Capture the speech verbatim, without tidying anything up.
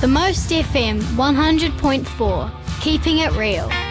The Most F M one hundred point four, keeping it real.